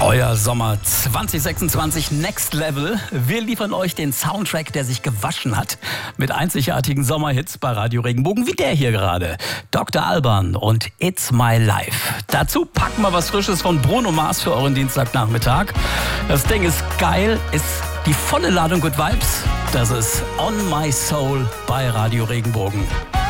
Euer Sommer 2026 Next Level. Wir liefern euch den Soundtrack, der sich gewaschen hat. Mit einzigartigen Sommerhits bei Radio Regenbogen, wie der hier gerade. Dr. Alban und It's My Life. Dazu packen wir was Frisches von Bruno Mars für euren Dienstagnachmittag. Das Ding ist geil, ist die volle Ladung Good Vibes. Das ist On My Soul bei Radio Regenbogen.